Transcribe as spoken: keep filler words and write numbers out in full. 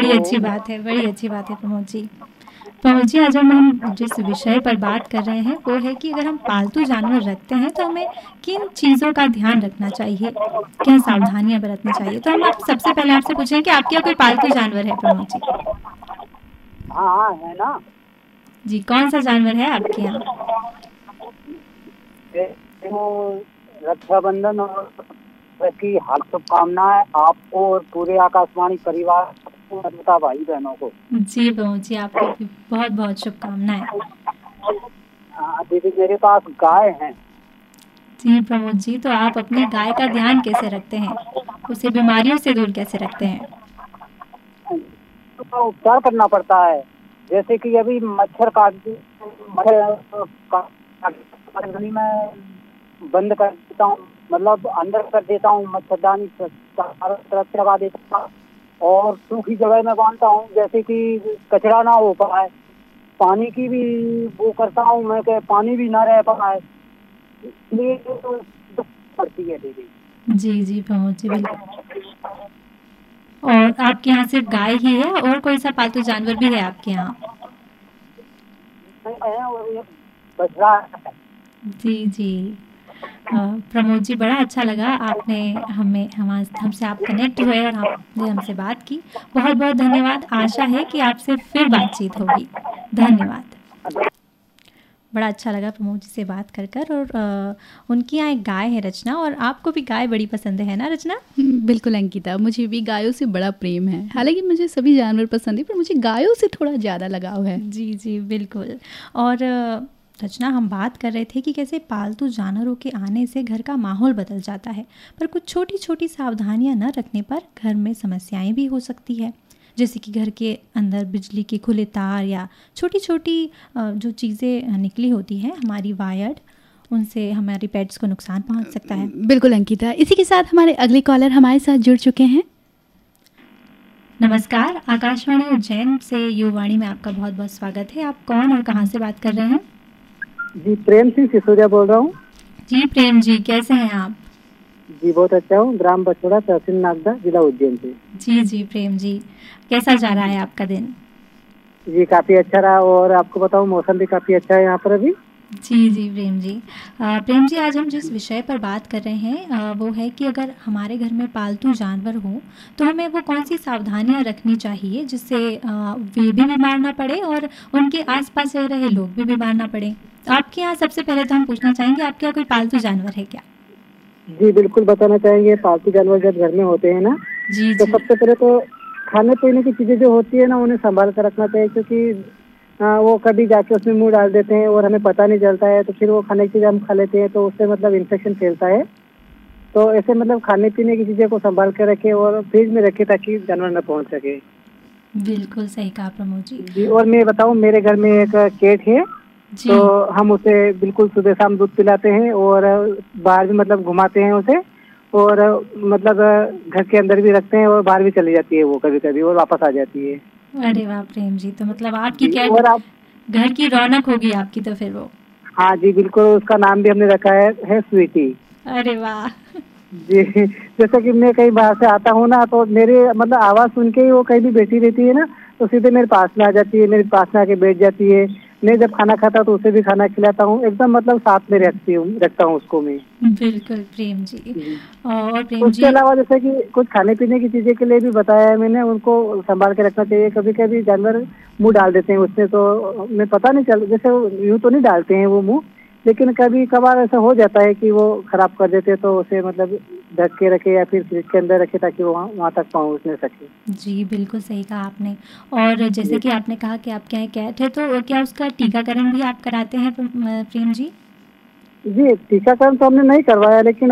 बड़ी अच्छी बात है, बड़ी अच्छी बात है प्रमोद जी। प्रमोद जी, आज हम जिस विषय पर बात कर रहे हैं वो है कि अगर हम पालतू जानवर रखते हैं तो हमें किन चीज़ों का ध्यान रखना चाहिए, क्या सावधानियां बरतनी चाहिए। तो हम आप सबसे पहले आपसे पूछें कि आपके यहाँ कोई पालतू जानवर है प्रमोद जी? हाँ हाँ है ना जी, कौन सा जानवर है आपके यहाँ? रक्षाबंधन और की हार्दिक शुभकामनाएं आपको और पूरे आकाशवाणी परिवार को, भाई बहनों को। जी प्रमोद जी, आपको भी बहुत बहुत शुभकामनाएं। दीदी, मेरे पास गाय है। जी प्रमोद जी, तो आप अपनी गाय का ध्यान कैसे रखते हैं, उसे बीमारियों से दूर कैसे रखते हैं? तो उपचार करना पड़ता है, जैसे कि अभी मच्छर काट मच्छर में बंद कर देता हूँ, मतलब अंदर कर देता हूँ, मच्छरदानी तरफ लगा देता हूँ और सूखी जगह में बांधता हूँ, जैसे कि कचरा ना हो पाए। पानी की भी वो करता हूँ मैं कि पानी भी ना रह पाए, इसलिए तो पड़ती है दीदी। जी जी प्रमोद जी, बिल्कुल। और आपके यहाँ सिर्फ गाय ही है और कोई सा पालतू जानवर भी है आपके यहाँ? बछड़ा। जी जी प्रमोद जी, बड़ा अच्छा लगा आपने हमें हम हमसे आप कनेक्ट हुए और आपने हमसे बात की। बहुत बहुत धन्यवाद। आशा है कि आपसे फिर बातचीत होगी। धन्यवाद। बड़ा अच्छा लगा प्रमोद जी से बात कर कर। और आ, उनकी यहाँ एक गाय है रचना, और आपको भी गाय बड़ी पसंद है ना रचना? बिल्कुल अंकिता, मुझे भी गायों से बड़ा प्रेम है। हालांकि मुझे सभी जानवर पसंद है पर मुझे गायों से थोड़ा ज़्यादा लगाव है। जी जी बिल्कुल। और रचना, हम बात कर रहे थे कि कैसे पालतू जानवरों के आने से घर का माहौल बदल जाता है, पर कुछ छोटी छोटी सावधानियां न रखने पर घर में समस्याएं भी हो सकती है। जैसे कि घर के अंदर बिजली के खुले तार या छोटी छोटी जो चीज़ें निकली होती हैं हमारी वायर्ड, उनसे हमारे पेट्स को नुकसान पहुंच सकता है। बिल्कुल अंकिता, इसी के साथ हमारे अगले कॉलर हमारे साथ जुड़ चुके हैं। नमस्कार, आकाशवाणी उज्जैन से युवाणी में आपका बहुत बहुत स्वागत है। आप कौन और कहाँ से बात कर रहे हैं? जी, प्रेम सिंह सिसोदिया बोल रहा हूँ। जी प्रेम जी, कैसे हैं आप? जी बहुत अच्छा हूँ। ग्राम बछोड़ा, तहसील नागदा, जिला उज्जैन से। जी जी प्रेम जी, कैसा जा रहा है आपका दिन? जी काफी अच्छा रहा, और आपको बताऊँ मौसम भी काफी अच्छा है यहाँ पर अभी। जी जी प्रेम जी। आ, प्रेम जी, आज हम जिस विषय पर बात कर रहे हैं आ, वो है कि अगर हमारे घर में पालतू जानवर हो तो हमें वो कौन सी सावधानियां रखनी चाहिए जिससे वे भी बीमार ना पड़े और उनके आसपास रह रहे लोग भी बीमार ना पड़े। आपके यहाँ सबसे पहले तो हम पूछना चाहेंगे, आपके यहाँ कोई पालतू जानवर है क्या? जी बिल्कुल बताना चाहेंगे। पालतू जानवर जब घर में होते हैं ना, जी तो जी। सबसे पहले तो खाने पीने की चीजें जो होती है ना, उन्हें संभाल कर रखना चाहिए, क्योंकि आ, वो कभी जाके उसमें मुंह डाल देते हैं और हमें पता नहीं चलता है, तो फिर वो खाने की चीजें हम खा लेते हैं तो उससे मतलब इन्फेक्शन फैलता है। तो ऐसे मतलब खाने पीने की चीजें को संभाल कर रखे और फ्रिज में रखे ताकि जानवर न पहुंच सके। बिल्कुल सही कहा प्रमोद जी। जी, और मैं बताऊं, मेरे घर में एक कैट है, तो हम उसे बिल्कुल सुबह शाम दूध पिलाते हैं और बाहर भी मतलब घुमाते हैं उसे, और मतलब घर के अंदर भी रखते हैं और बाहर भी चली जाती है वो कभी कभी और वापस आ जाती है। अरे वाह प्रेम जी, तो मतलब आपकी कैट और आप घर की रौनक होगी आपकी तो फिर वो। हाँ जी बिल्कुल, उसका नाम भी हमने रखा है, है स्वीटी। अरे वाह। जी, जैसे कि मैं कहीं बाहर से आता हूँ ना, तो मेरे मतलब आवाज सुन के ही वो कहीं भी बैठी रहती है ना, तो सीधे मेरे पास में आ जाती है, मेरे पास में आके बैठ जाती है। मैं जब खाना खाता हूँ तो उसे भी खाना खिलाता हूँ, एकदम मतलब साथ में रखती हूँ रखता हूँ उसको मैं। बिल्कुल प्रेम जी। और प्रेम उसके जी, अलावा जैसे कि कुछ खाने पीने की चीजें के लिए भी बताया है मैंने, उनको संभाल के रखना चाहिए। कभी कभी जानवर मुंह डाल देते हैं उसमें, तो मैं पता नहीं चल, जैसे यूं तो नहीं डालते हैं वो मुंह, लेकिन कभी कभार ऐसा हो जाता है कि वो खराब कर देते हैं, तो उसे मतलब ढक के रखे या फिर फ्रिज के अंदर रखे ताकि वो वहाँ तक पहुँच न सके। जी बिल्कुल सही कहा आपने। और जैसे कि आपने कहा कि आपके यहाँ कैट है, तो क्या उसका टीकाकरण भी आप कराते हैं प्रेम जी? जी, टीकाकरण तो हमने नहीं करवाया, लेकिन